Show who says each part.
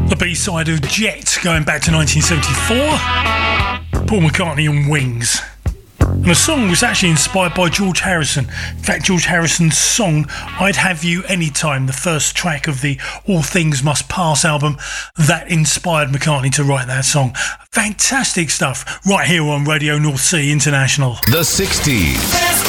Speaker 1: The B-side of Jet, going back to 1974. Paul McCartney and Wings. And the song was actually inspired by George Harrison. In fact, George Harrison's song, I'd Have You Anytime, the first track of the All Things Must Pass album, that inspired McCartney to write that song. Fantastic stuff, right here on Radio North Sea International.
Speaker 2: The 60s.